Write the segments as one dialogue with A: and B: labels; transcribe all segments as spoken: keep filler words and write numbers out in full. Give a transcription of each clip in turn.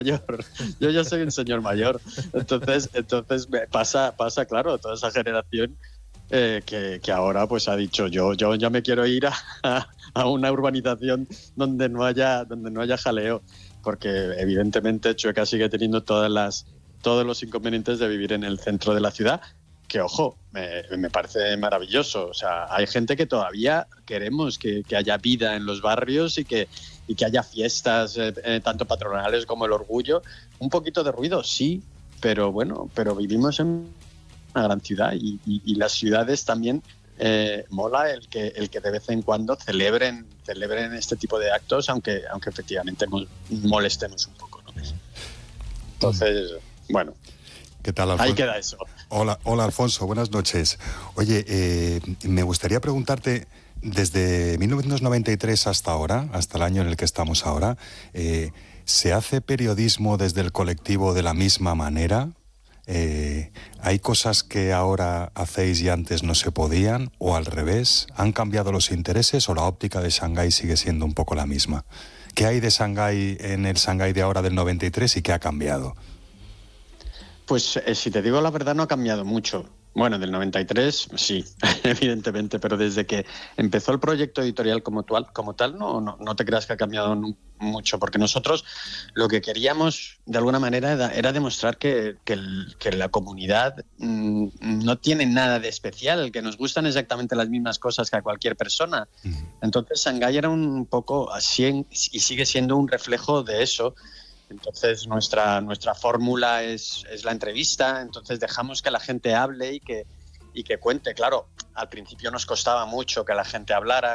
A: mayor, yo ya soy un señor mayor, entonces, entonces me pasa, pasa, claro, toda esa generación eh, que, que ahora pues ha dicho yo, yo ya me quiero ir a, a, a una urbanización donde no haya, donde no haya jaleo, porque evidentemente Chueca sigue teniendo todas las, todos los inconvenientes de vivir en el centro de la ciudad, que ojo, me, me parece maravilloso, o sea, hay gente que todavía queremos que, que haya vida en los barrios y que y que haya fiestas, eh, eh, tanto patronales como el orgullo. Un poquito de ruido, sí, pero bueno, pero vivimos en una gran ciudad y, y, y las ciudades también eh, mola el que, el que de vez en cuando celebren, celebren este tipo de actos, aunque, aunque efectivamente molestemos un poco, ¿no? Entonces, bueno,
B: ¿qué tal, Alfonso?
A: Ahí queda eso.
B: Hola, hola Alfonso, buenas noches. Oye, eh, me gustaría preguntarte, desde mil novecientos noventa y tres hasta ahora, hasta el año en el que estamos ahora, eh, ¿se hace periodismo desde el colectivo de la misma manera? Eh, ¿Hay cosas que ahora hacéis y antes no se podían? ¿O al revés? ¿Han cambiado los intereses o la óptica de Shanghái sigue siendo un poco la misma? ¿Qué hay de Shanghái en el Shanghái de ahora del noventa y tres y qué ha cambiado?
A: Pues eh, si te digo la verdad, no ha cambiado mucho. Bueno, del noventa y tres sí, evidentemente, pero desde que empezó el proyecto editorial como tal, como tal no, no, no te creas que ha cambiado mucho, porque nosotros lo que queríamos de alguna manera era, era demostrar que, que, el, que la comunidad mmm, no tiene nada de especial, que nos gustan exactamente las mismas cosas que a cualquier persona. Entonces Shanghái era un poco así y sigue siendo un reflejo de eso. Entonces nuestra, nuestra fórmula es, es la entrevista, entonces dejamos que la gente hable y que, y que cuente. Claro, al principio nos costaba mucho que la gente hablara,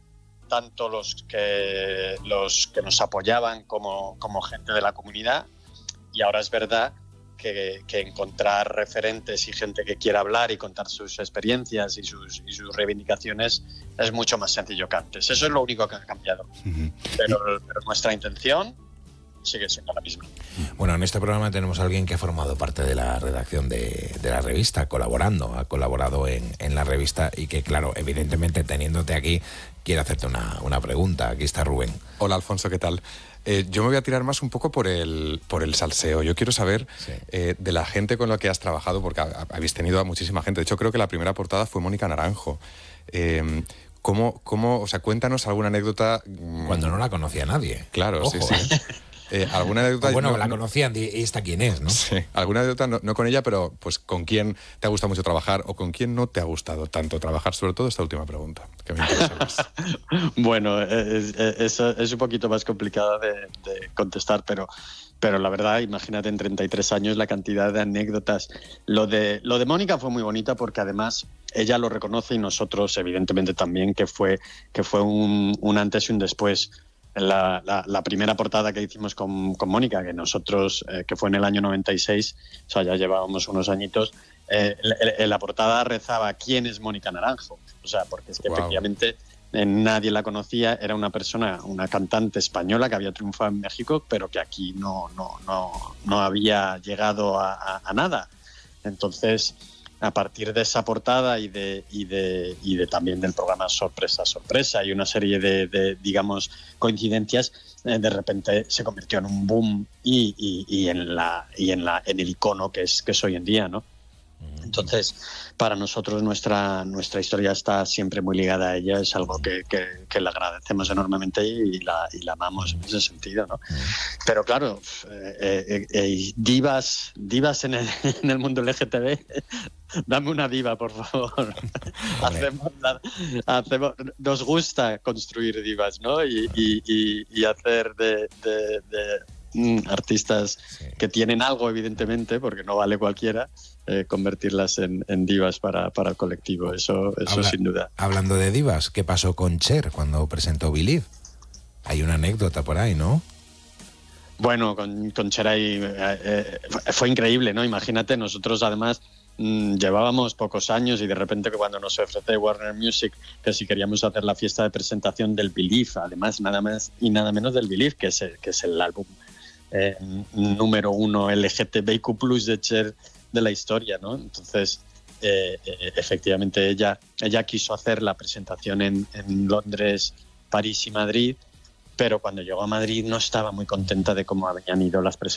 A: tanto los que, los que nos apoyaban como, como gente de la comunidad, y ahora es verdad que, que encontrar referentes y gente que quiera hablar y contar sus experiencias y sus, y sus reivindicaciones es mucho más sencillo que antes. Eso es lo único que ha cambiado. Uh-huh. Pero, pero nuestra intención sigue siendo la misma.
C: Bueno, en este programa tenemos a alguien que ha formado parte de la redacción de, de la revista, colaborando, ha colaborado en, en la revista y que, claro, evidentemente teniéndote aquí, quiere hacerte una, una pregunta. Aquí está Rubén.
D: Hola, Alfonso, ¿qué tal? Eh, yo me voy a tirar más un poco por el, por el salseo. Yo quiero saber sí. eh, de la gente con la que has trabajado, porque ha, habéis tenido a muchísima gente. De hecho, creo que la primera portada fue Mónica Naranjo. Eh, ¿cómo, cómo, o sea, cuéntanos alguna anécdota?
C: Cuando no la conocía nadie.
D: Claro,
C: Ojo,
D: sí, sí. Eh, ¿Alguna anécdota?
C: O bueno,
D: no,
C: la conocían, ¿y esta quién es, no?
D: Sí, alguna anécdota, no, no con ella, pero pues con quién te ha gustado mucho trabajar o con quién no te ha gustado tanto trabajar, sobre todo esta última pregunta, que me interesa más.
A: Bueno, es, es, es un poquito más complicado de, de contestar, pero, pero la verdad, imagínate en treinta y tres años la cantidad de anécdotas. Lo de, lo de Mónica fue muy bonita porque además ella lo reconoce y nosotros evidentemente también, que fue, que fue un, un antes y un después. La, la, la primera portada que hicimos con, con Mónica, que nosotros, eh, que fue en el año noventa y seis, o sea, ya llevábamos unos añitos, eh, en la portada rezaba ¿quién es Mónica Naranjo? O sea, porque es que wow. efectivamente eh, nadie la conocía, era una persona, una cantante española que había triunfado en México, pero que aquí no, no, no, no había llegado a, a, a nada. Entonces, a partir de esa portada y de, y de, y de también del programa Sorpresa, Sorpresa y una serie de, de digamos, coincidencias, eh, de repente se convirtió en un boom y, y, y, en, la, y en, la, en el icono que es, que es hoy en día, ¿no? Entonces, para nosotros nuestra, nuestra historia está siempre muy ligada a ella, es algo que, que, que le agradecemos enormemente y la, y la amamos en ese sentido, ¿no? Pero claro, eh, eh, eh, divas, divas en el, en el mundo L G T B, dame una diva, por favor. hacemos, hacemos, nos gusta construir divas, ¿no? Y, y, y, y hacer de... de, de mm, artistas sí. que tienen algo, evidentemente, porque no vale cualquiera, eh, convertirlas en, en divas para, para el colectivo, eso, eso Habla, sin duda.
C: Hablando de divas, ¿qué pasó con Cher cuando presentó Believe? Hay una anécdota por ahí, ¿no?
A: Bueno, con, con Cher ahí, eh, eh, fue increíble, ¿no? Imagínate, nosotros además mmm, llevábamos pocos años y de repente cuando nos ofrece Warner Music que si queríamos hacer la fiesta de presentación del Believe, además nada más y nada menos del Believe, que es el, que es el álbum eh, número uno L G T B I Q plus de Cher de la historia, ¿no? Entonces, eh, eh, efectivamente ella, ella quiso hacer la presentación en, en Londres, París y Madrid pero cuando llegó a Madrid no estaba muy contenta de cómo habían ido las presentaciones